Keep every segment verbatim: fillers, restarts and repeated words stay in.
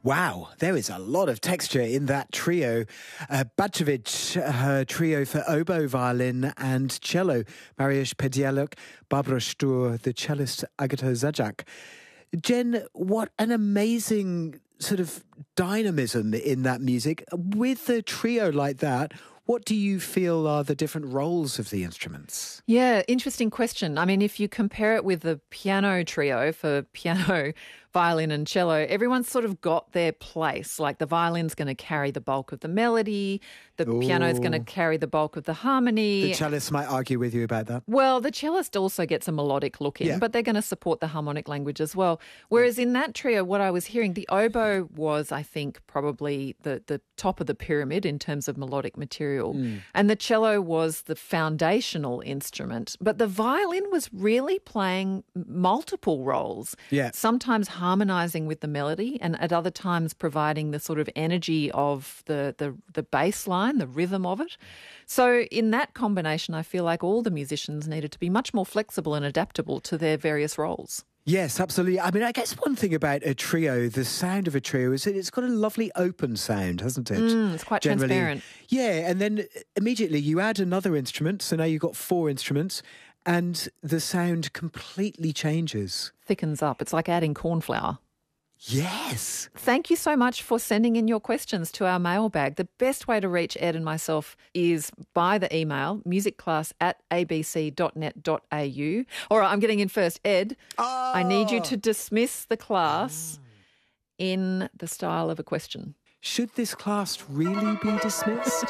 Wow, there is a lot of texture in that trio. Uh, Bacevich, her trio for oboe, violin and cello. Mariusz Pedialuk, Barbara Stur, the cellist Agata Zajac. Jen, what an amazing sort of dynamism in that music. With a trio like that, what do you feel are the different roles of the instruments? Yeah, interesting question. I mean, if you compare it with the piano trio for piano, violin and cello, everyone's sort of got their place. Like the violin's going to carry the bulk of the melody, the Ooh. piano's going to carry the bulk of the harmony. The cellist might argue with you about that. Well, the cellist also gets a melodic look in, Yeah. but they're going to support the harmonic language as well. Whereas in that trio, what I was hearing, the oboe was, I think, probably the, the top of the pyramid in terms of melodic material. Mm. And the cello was the foundational instrument. But the violin was really playing multiple roles. Yeah. Sometimes harmonising with the melody and at other times providing the sort of energy of the, the, the bass line, the rhythm of it. So in that combination, I feel like all the musicians needed to be much more flexible and adaptable to their various roles. Yes, absolutely. I mean, I guess one thing about a trio, the sound of a trio, is that it's got a lovely open sound, hasn't it? Mm, it's quite Generally. transparent. Yeah, and then immediately you add another instrument, so now you've got four instruments, and the sound completely changes. Thickens up. It's like adding corn flour. Yes. Thank you so much for sending in your questions to our mailbag. The best way to reach Ed and myself is by the email, musicclass at abc.net.au. All right, I'm getting in first. Ed, oh. I need you to dismiss the class oh. in the style of a question. Should this class really be dismissed?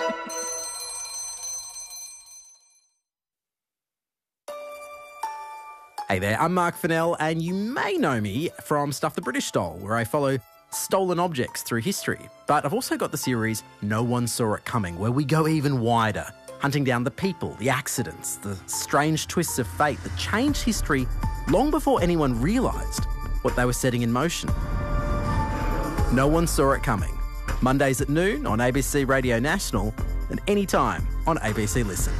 Hey there, I'm Mark Fennell, and you may know me from Stuff the British Stole, where I follow stolen objects through history. But I've also got the series No One Saw It Coming, where we go even wider, hunting down the people, the accidents, the strange twists of fate that changed history long before anyone realised what they were setting in motion. No One Saw It Coming. Mondays at noon on A B C Radio National and anytime on A B C Listen.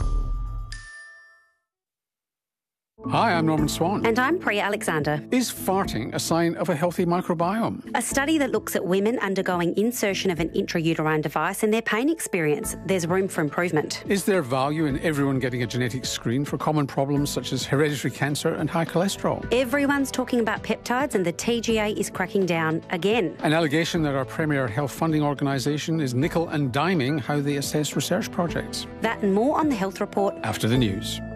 Hi, I'm Norman Swan. And I'm Priya Alexander. Is farting a sign of a healthy microbiome? A study that looks at women undergoing insertion of an intrauterine device and their pain experience. There's room for improvement. Is there value in everyone getting a genetic screen for common problems such as hereditary cancer and high cholesterol? Everyone's talking about peptides and the T G A is cracking down again. An allegation that our premier health funding organisation is nickel and diming how they assess research projects. That and more on the Health Report after the news.